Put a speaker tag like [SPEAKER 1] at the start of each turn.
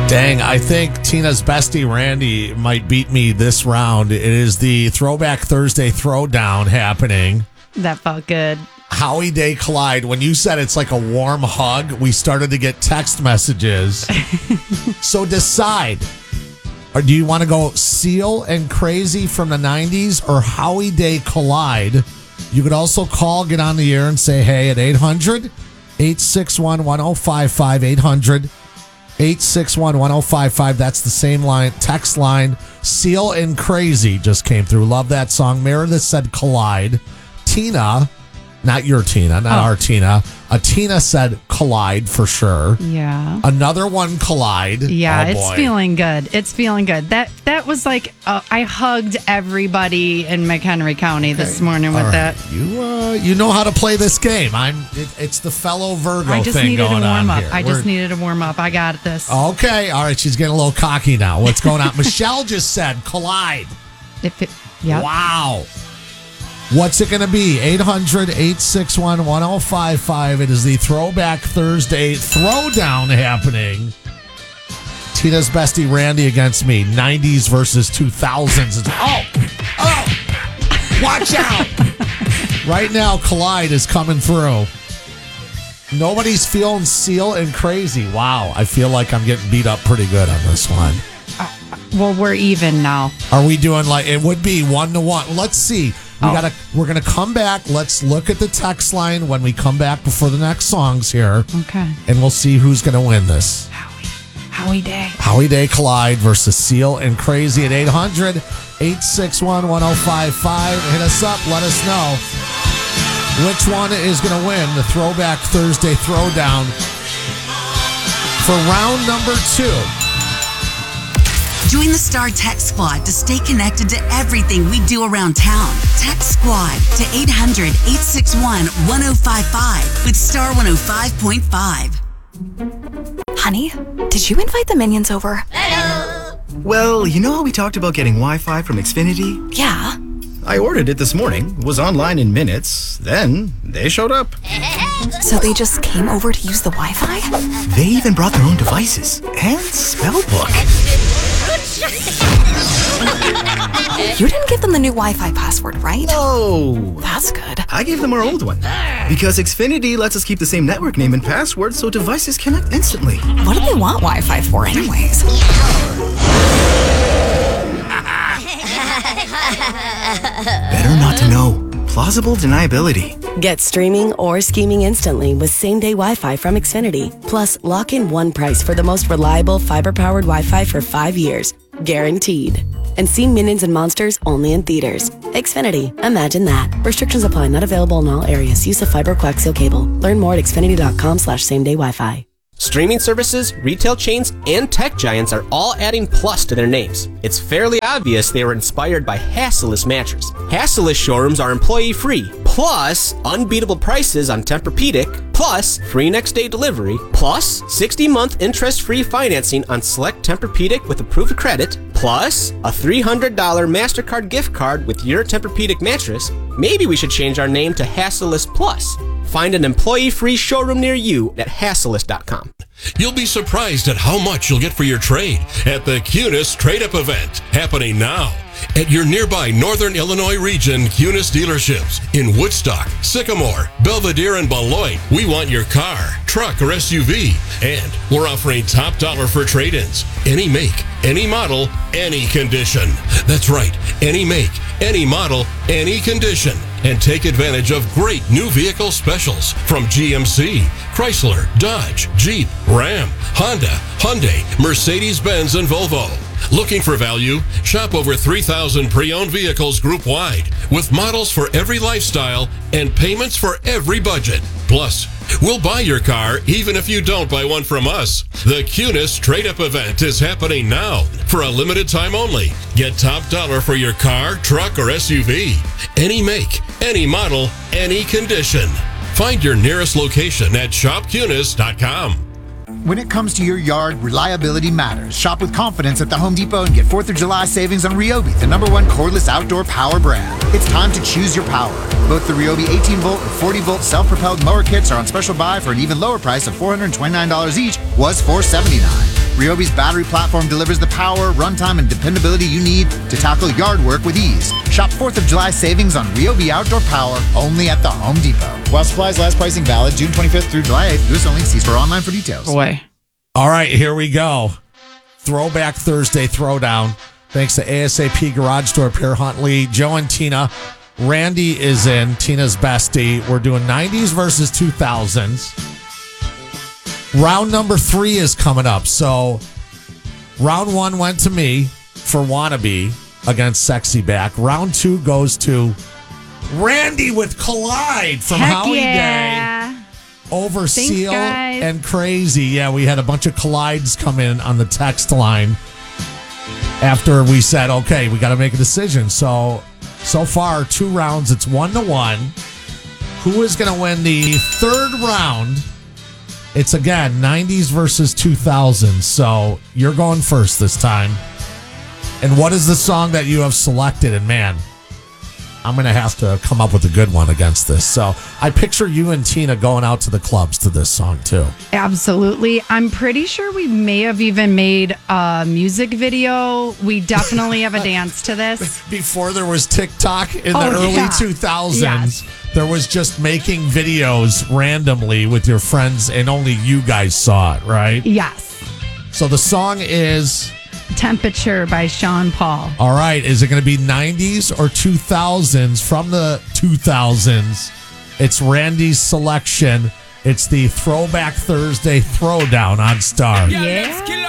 [SPEAKER 1] Dang, I think Tina's bestie Randy might beat me this round. It is the Throwback Thursday Throwdown happening.
[SPEAKER 2] That felt good.
[SPEAKER 1] Howie Day Collide. When you said it's like a warm hug, we started to get text messages. So decide. Or do you want to go Seal and Crazy from the 90s or Howie Day Collide? You could also call, get on the air and say, hey, at 800-861-1055, 800-861-1055. That's the same line, text line. Seal and Crazy just came through. Love that song. Meredith said Collide. Tina, not your Tina, not our Tina. Tina said Collide for sure.
[SPEAKER 2] Yeah.
[SPEAKER 1] Another one, Collide.
[SPEAKER 2] Yeah,
[SPEAKER 1] oh,
[SPEAKER 2] it's feeling good. It's feeling good. That was like, I hugged everybody in McHenry County this morning with that.
[SPEAKER 1] You know how to play this game. It's the fellow Virgo thing going on here.
[SPEAKER 2] I just needed a warm up. I got this.
[SPEAKER 1] Okay. All right. She's getting a little cocky now. What's going on? Michelle just said Collide.
[SPEAKER 2] Yeah.
[SPEAKER 1] Wow. What's it going to be? 800-861-1055. It is the Throwback Thursday Throwdown happening. Tina's bestie Randy against me. 90s versus 2000s. Watch out. Right now, Collide is coming through. Nobody's feeling Seal and Crazy. Wow. I feel like I'm getting beat up pretty good on this one.
[SPEAKER 2] Well, we're even now.
[SPEAKER 1] Are we doing like, it would be 1-1. Let's see. We're gonna come back. Let's look at the text line when we come back before the next songs here.
[SPEAKER 2] Okay.
[SPEAKER 1] And we'll see who's gonna win this.
[SPEAKER 2] Howie Day.
[SPEAKER 1] Howie Day Collide versus Seal and Crazy at 800-861-1055. Hit us up. Let us know which one is gonna win the Throwback Thursday Throwdown for round number 2.
[SPEAKER 3] Join the Star Text Squad to stay connected to everything we do around town. Text Squad to 800-861-1055 with Star 105.5.
[SPEAKER 4] Honey, did you invite the minions over?
[SPEAKER 5] Hello! Well, you know how we talked about getting Wi-Fi from Xfinity?
[SPEAKER 4] Yeah.
[SPEAKER 5] I ordered it this morning, was online in minutes, then they showed up.
[SPEAKER 4] So they just came over to use the Wi-Fi?
[SPEAKER 5] They even brought their own devices and spell book.
[SPEAKER 4] You didn't give them the new Wi-Fi password, right?
[SPEAKER 5] No.
[SPEAKER 4] That's good.
[SPEAKER 5] I gave them our old one. Because Xfinity lets us keep the same network name and password so devices connect instantly.
[SPEAKER 4] What do they want Wi-Fi for anyways?
[SPEAKER 5] Better not to know. Plausible deniability.
[SPEAKER 6] Get streaming or scheming instantly with same-day Wi-Fi from Xfinity. Plus, lock in one price for the most reliable fiber-powered Wi-Fi for 5 years. Guaranteed. And see Minions and Monsters only in theaters. Xfinity. Imagine that. Restrictions apply. Not available in all areas. Use of fiber coaxial cable. Learn more at xfinity.com/same-day Wi-Fi.
[SPEAKER 7] Streaming services, retail chains, and tech giants are all adding Plus to their names. It's fairly obvious they were inspired by Hasselist mattress. Hasselist showrooms are employee-free, plus unbeatable prices on Tempur-Pedic, plus free next-day delivery, plus 60-month interest-free financing on select Tempur-Pedic with approved credit, plus a $300 MasterCard gift card with your Tempur-Pedic mattress. Maybe we should change our name to Hasselist Plus. Find an employee-free showroom near you at Hasselist.com.
[SPEAKER 8] You'll be surprised at how much you'll get for your trade at the Cunis Trade-Up event happening now at your nearby Northern Illinois region Cunis dealerships in Woodstock, Sycamore, Belvedere, and Beloit. We want your car, truck, or SUV, and we're offering top dollar for trade-ins. Any make, any model, any condition. That's right, any make, any model, any condition. And take advantage of great new vehicle specials from GMC, Chrysler, Dodge, Jeep, Ram, Honda, Hyundai, Mercedes-Benz, and Volvo. Looking for value? Shop over 3,000 pre-owned vehicles group-wide with models for every lifestyle and payments for every budget. Plus, we'll buy your car even if you don't buy one from us. The Cunis Trade-Up event is happening now for a limited time only. Get top dollar for your car, truck, or SUV. Any make, any model, any condition. Find your nearest location at shopcunis.com.
[SPEAKER 9] When it comes to your yard, reliability matters. Shop with confidence at the Home Depot and get 4th of July savings on Ryobi, the #1 cordless outdoor power brand. It's time to choose your power. Both the Ryobi 18-volt and 40-volt self-propelled mower kits are on special buy for an even lower price of $429 each, was $479. Ryobi's battery platform delivers the power, runtime, and dependability you need to tackle yard work with ease. Shop 4th of July savings on Ryobi outdoor power only at the Home Depot. While supplies last, pricing valid June 25th through July 8th. US only. See store online for details.
[SPEAKER 2] Boy.
[SPEAKER 1] All right, here we go. Throwback Thursday Throwdown. Thanks to ASAP Garage Door, Pierre Huntley, Joe and Tina. Randy is in, Tina's bestie. We're doing 90s versus 2000s. Round number 3 is coming up. So round 1 went to me for Wannabe against Sexy Back. Round 2 goes to Randy with Collide from
[SPEAKER 2] Heck
[SPEAKER 1] Howie
[SPEAKER 2] yeah.
[SPEAKER 1] Day. Over
[SPEAKER 2] Thanks,
[SPEAKER 1] Seal
[SPEAKER 2] guys.
[SPEAKER 1] and Crazy. Yeah, we had a bunch of Collides come in on the text line after we said, okay, we got to make a decision. So far, 2 rounds, it's 1-1. Who is going to win the third round? It's, again, 90s versus 2000s. So you're going first this time. And what is the song that you have selected? And, man, I'm going to have to come up with a good one against this. So I picture you and Tina going out to the clubs to this song, too.
[SPEAKER 2] Absolutely. I'm pretty sure we may have even made a music video. We definitely have a dance to this.
[SPEAKER 1] Before there was TikTok in the early 2000s,
[SPEAKER 2] Yes.
[SPEAKER 1] there was just making videos randomly with your friends, and only you guys saw it, right?
[SPEAKER 2] Yes.
[SPEAKER 1] So the song is...
[SPEAKER 2] Temperature by Sean Paul.
[SPEAKER 1] All right. Is it going to be 90s or 2000s? From the 2000s, it's Randy's selection. It's the Throwback Thursday Throwdown on Star.
[SPEAKER 2] Yeah.